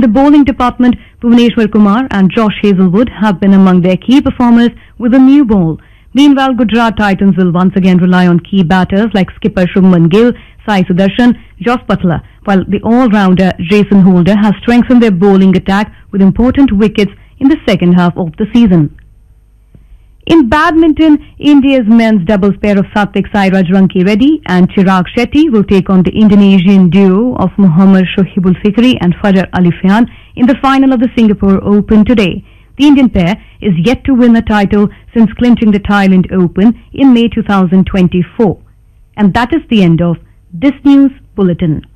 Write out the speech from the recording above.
the bowling department, Bhuvaneshwar Kumar and Josh Hazelwood have been among their key performers with a new ball. Meanwhile, Gujarat Titans will once again rely on key batters like skipper Shubman Gill, Sai Sudarshan, Jos Butler, while the all-rounder Jason Holder has strengthened their bowling attack with important wickets in the second half of the season. In badminton, India's men's doubles pair of Satvik Sairaj Ranki Reddy and Chirag Shetty will take on the Indonesian duo of Muhammad Shohibul Fikri and Fajar Alifian in the final of the Singapore Open today. The Indian pair is yet to win a title since clinching the Thailand Open in May 2024. And that is the end of this news bulletin.